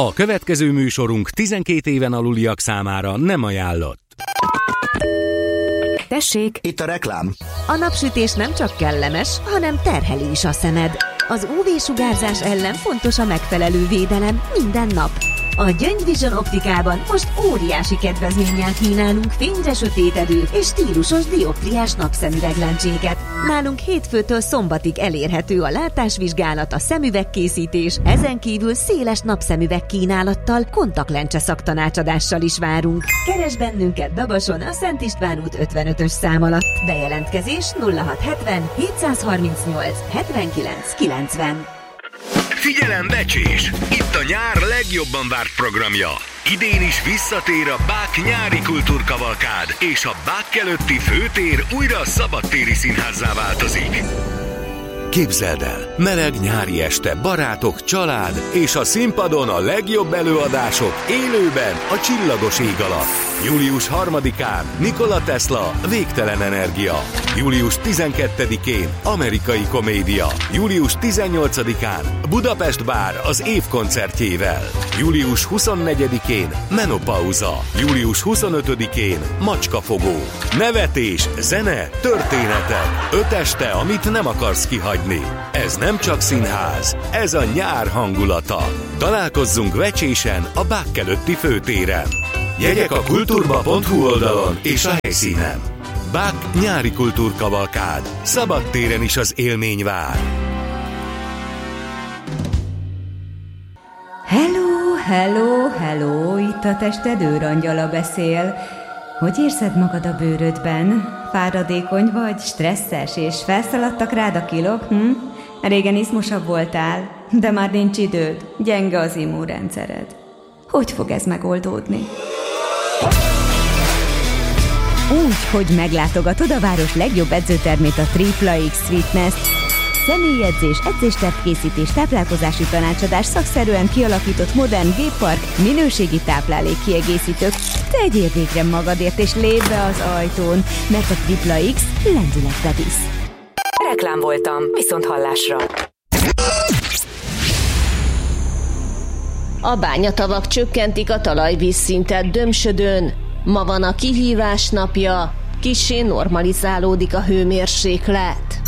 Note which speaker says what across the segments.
Speaker 1: A következő műsorunk 12 éven aluliak számára nem ajánlott.
Speaker 2: Tessék!
Speaker 3: Itt a reklám.
Speaker 2: A napsütés nem csak kellemes, hanem terheli is a szemed. Az UV-sugárzás ellen fontos a megfelelő védelem minden nap. A Gyöngy Vision optikában most óriási kedvezménnyel kínálunk fényre sötétedő és stílusos dioptriás napszemüveglencséket. Nálunk hétfőtől szombatig elérhető a látásvizsgálat, a szemüvegkészítés, ezen kívül széles napszemüveg kínálattal, kontaktlencse szaktanácsadással is várunk. Keresd bennünket Dabason a Szent István út 55-ös szám alatt. Bejelentkezés 0670 738 79 90.
Speaker 1: Figyelem, becsés! Itt a nyár legjobban várt programja. Idén is visszatér a BAK nyári kultúrkavalkád, és a BAK előtti főtér újra szabadtéri színházzá változik. Képzeld el, meleg nyári este, barátok, család, és a színpadon a legjobb előadások élőben a csillagos ég alatt. Július 3-án Nikola Tesla, Végtelen energia. Július 12-én Amerikai komédia. Július 18-án Budapest Bár az év koncertjével. Július 24-én Menopauza. Július 25-én Macskafogó. Nevetés, zene, történetek. 5 este, amit nem akarsz kihagyni. Ez nem csak színház, ez a nyár hangulata. Találkozzunk Vecsésen a BAK előtti főtéren. Jegyek a kulturba.hu oldalon és a helyszínen. BAK nyári kultúrkavalkád. Szabadtéren is az élmény vár.
Speaker 4: Hello, hello, hello, itt a tested őrangyala beszél. Hogy érzed magad a bőrödben? Fáradékony vagy, stresszes, és felszaladtak rád a kilók? Régen izmosabb voltál, de már nincs időd, gyenge az immunrendszered. Hogy fog ez megoldódni? Úgy, hogy meglátogatod a város legjobb edzőtermét, a Tripla X Fitness. Személyedzés, edzéstervkészítés, táplálkozási tanácsadás, szakszerűen kialakított modern géppark, minőségi táplálékkiegészítők. Tegyél végre magadért és lépj be az ajtón, mert a Tripla X lendületbe visz.
Speaker 2: Reklám voltam, viszont hallásra.
Speaker 5: A bányatavak csökkentik a talajvízszintet Dömsödön. Ma van a kihívás napja, kissé normalizálódik a hőmérséklet.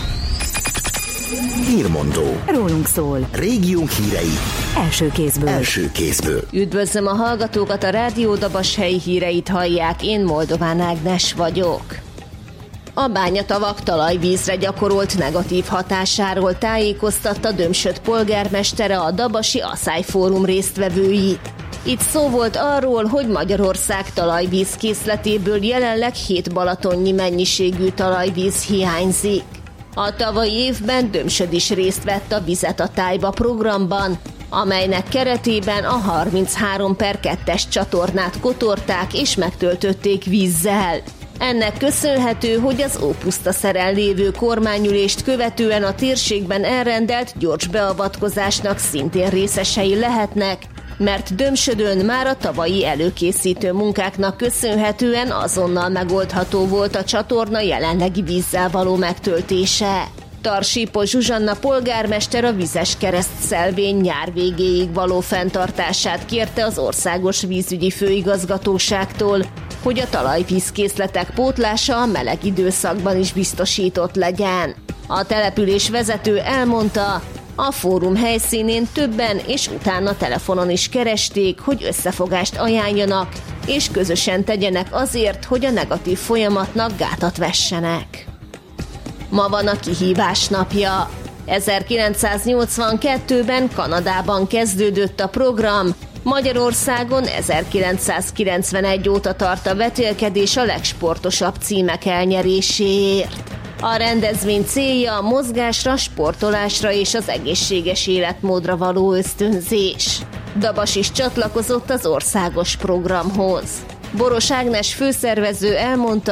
Speaker 3: Hírmondó.
Speaker 2: Rólunk szól.
Speaker 3: Régiónk hírei.
Speaker 2: Első kézből.
Speaker 5: Üdvözlöm a hallgatókat, a Rádió Dabas helyi híreit hallják, én Moldován Ágnes vagyok. A bányatavak talajvízre gyakorolt negatív hatásáról tájékoztatta Dömsöd polgármestere a dabasi Asszályfórum résztvevőit. Itt szó volt arról, hogy Magyarország talajvízkészletéből jelenleg 7 balatonnyi mennyiségű talajvíz hiányzik. A tavalyi évben Dömsöd is részt vett a Vizet a tájba programban, amelynek keretében a 33/2-es csatornát kotorták és megtöltötték vízzel. Ennek köszönhető, hogy az Ópusztaszeren lévő kormányülést követően a térségben elrendelt gyors beavatkozásnak szintén részesei lehetnek, mert Dömsödön már a tavalyi előkészítő munkáknak köszönhetően azonnal megoldható volt a csatorna jelenlegi vízzel való megtöltése. Tarsípos Zsuzsanna polgármester a vizes keresztszelvény nyár végéig való fenntartását kérte az Országos Vízügyi Főigazgatóságtól, hogy a talajvízkészletek pótlása a meleg időszakban is biztosított legyen. A település vezető elmondta, a fórum helyszínén többen és utána telefonon is keresték, hogy összefogást ajánljanak, és közösen tegyenek azért, hogy a negatív folyamatnak gátat vessenek. Ma van a kihívás napja. 1982-ben Kanadában kezdődött a program, Magyarországon 1991 óta tart a vetélkedés a legsportosabb címek elnyeréséért. A rendezvény célja a mozgásra, sportolásra és az egészséges életmódra való ösztönzés. Dabas is csatlakozott az országos programhoz. Boros Ágnes főszervező elmondta,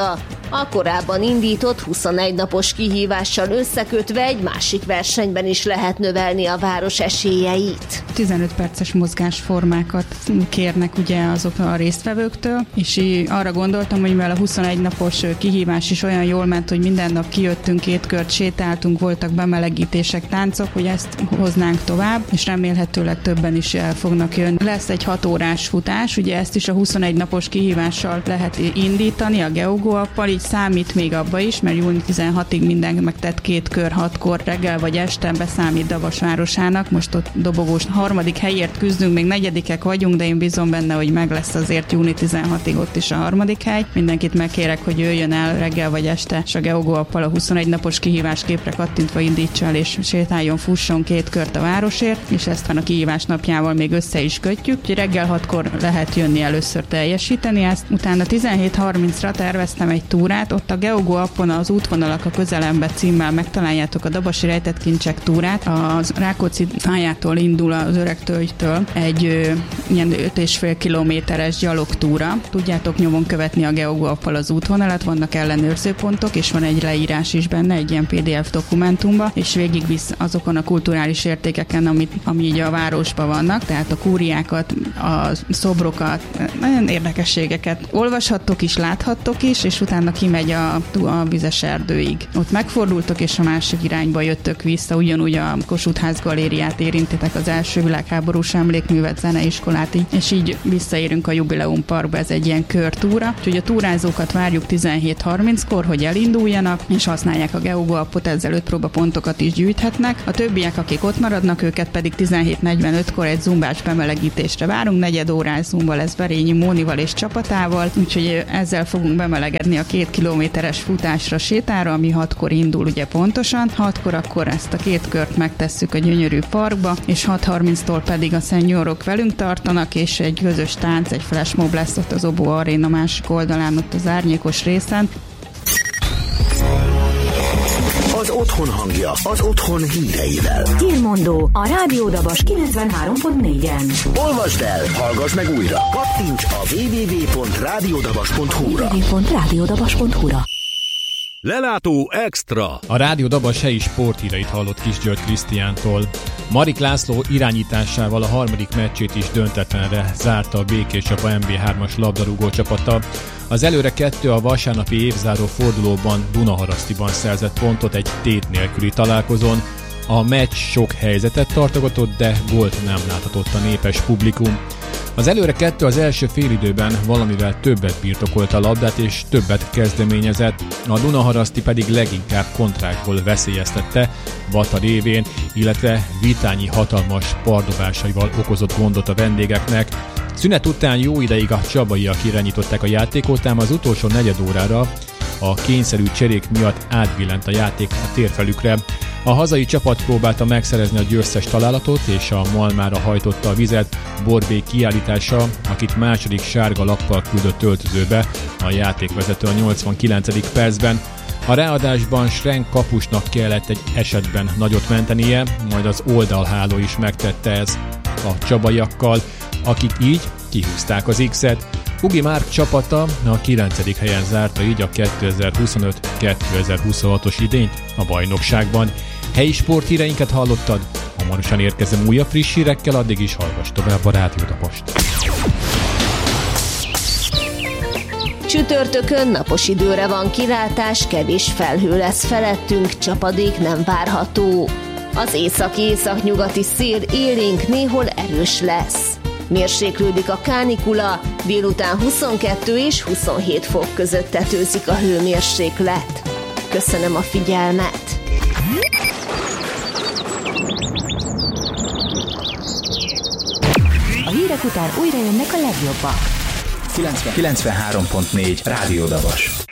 Speaker 5: A korábban indított 21 napos kihívással összekötve egy másik versenyben is lehet növelni a város esélyeit.
Speaker 6: 15 perces mozgásformákat kérnek ugye azok a résztvevőktől, és arra gondoltam, hogy mivel a 21 napos kihívás is olyan jól ment, hogy minden nap kijöttünk, 2 kört sétáltunk, voltak bemelegítések, táncok, hogy ezt hoznánk tovább, és remélhetőleg többen is el fognak jönni. Lesz egy 6 órás futás, ugye ezt is a 21 napos kihívással lehet indítani, a Geogo appal, így számít még abba is, mert június 16-ig minden megtett 2 kör, 6-kor reggel vagy este beszámít Dabas városának. Most ott dobogós 3. helyért küzdünk, még 4. vagyunk, de én bízom benne, hogy meg lesz azért június 16-ig ott is a 3. hely. Mindenkit megkérek, hogy jöjjön el reggel vagy este, és a Geogo appal a 21 napos kihívás képre kattintva indítsa el, és sétáljon, fusson 2 kört a városért, és ezt a kihívás napjával még össze is kötjük. Úgyhogy reggel 6-kor lehet jönni először teljesíteni ezt. Utána 17:30-ra terveztem egy túrát, ott a Geogo appon az útvonalak a közelembe címmel megtaláljátok a Dabasi rejtett kincsek túrát. A Rákóczi pályától indul az Öregtölgytől egy ilyen 5,5 kilométeres gyalogtúra. Tudjátok nyomon követni a Geogo appal az útvonalat, vannak ellenőrzőpontok, és van egy leírás is benne, egy ilyen PDF dokumentumba, és végigvisz azokon a kulturális értékeken, ami így a városban vannak, tehát a kúriákat, a szobrokat, nagyon érdekességeket olvashattok is, láthattok is, és utána kimegy a vizes erdőig. Ott megfordultok, és a másik irányba jöttök vissza, ugyanúgy a Kossuth Ház galériát érintitek, az első világháborús emlékművet, zeneiskolát, és így visszaérünk a Jubileum Parkba, ez egy ilyen körtúra. Úgyhogy a túrázókat várjuk 17:30-kor, hogy elinduljanak, és használják a Geogo appot, ezzel 5 próbapontokat is gyűjthetnek. A többiek, akik ott maradnak, őket pedig 17:45-kor egy zumbás bemelegítésre várunk, 4 órás zumba lesz Berényi Mónival és csapatával, úgyhogy ezzel fogunk bemelegedni a 2 kilométeres futásra, sétára, ami 6-kor indul ugye pontosan. 6-kor akkor ezt a 2 kört megtesszük a gyönyörű parkba, és 6:30-tól pedig a seniorok velünk tartanak, és egy közös tánc, egy flashmob lesz ott az Obó Aréna másik oldalán, ott az árnyékos részen.
Speaker 3: Az otthon hangja, az otthon híreivel.
Speaker 4: Hírmondó a Rádió Dabas 93.4-en.
Speaker 3: Olvasd el, hallgass meg újra. Kattints a www.radiodabas.hu-ra.
Speaker 1: Lelátó Extra.
Speaker 7: A Rádió Dabas helyi sporthíreit hallott Kis György Krisztiántól. Marik László irányításával a 3. meccsét is döntetlenre zárta a Békés Csaba MB3-as labdarúgó csapata. Az előre 2 a vasárnapi évzáró fordulóban Dunaharasztiban szerzett pontot egy tét nélküli találkozón. A meccs sok helyzetet tartogatott, de gólt nem láthatott a népes publikum. Az előre 2 az első félidőben valamivel többet birtokolt a labdát és többet kezdeményezett, a Dunaharaszti pedig leginkább kontrákból veszélyeztette Vata révén, illetve Vitányi hatalmas pardobásaival okozott gondot a vendégeknek. Szünet után jó ideig a csabaiak irányították a játékot, ám az utolsó negyed órára a kényszerű cserék miatt átbillent a játék a térfelükre. A hazai csapat próbálta megszerezni a győztes találatot, és a malmára hajtotta a vizet Borbély kiállítása, akit második sárga lappal küldött öltözőbe a játékvezető a 89. percben. A ráadásban Schrenk kapusnak kellett egy esetben nagyot mentenie, majd az oldalháló is megtette ezt a csabaiakkal, akik így kihúzták az X-et. Ugi Márk csapata a 9. helyen zárta így a 2025-2026-os idényt a bajnokságban. Helyi sporthíreinket hallottad, hamarosan érkezem újabb friss hírekkel, addig is hallgass tovább a Rádió Dabast.
Speaker 5: Csütörtökön napos időre van kilátás, kevés felhő lesz felettünk, csapadék nem várható. Az északi-északnyugati szél élénk, néhol erős lesz. Mérséklődik a kánikula, délután 22 és 27 fok között tetőzik a hőmérséklet. Köszönöm a figyelmet!
Speaker 4: A hírek után újra jönnek a legjobbak.
Speaker 3: 93.4 Rádió Dabas.